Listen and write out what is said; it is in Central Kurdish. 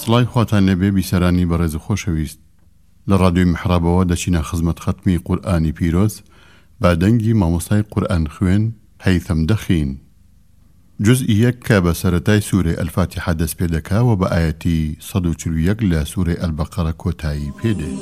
سڵای خواتان لەبێ بیسەرانی بەڕێز و خۆشەویست لە ڕادیۆی محرابەوە دەچینە خزمەت ختمی قورئانی پیرۆز با دەنگی مامۆستای قورئان خوێن هەیثەم دەخین جزئی یەک کە بە سەرەتای سوورەی ئەلفاتیحە دەست پێ دەکا و بە ئایەتی 141 لە سوورەی ئەلبەقەرە کۆتایی پێدێ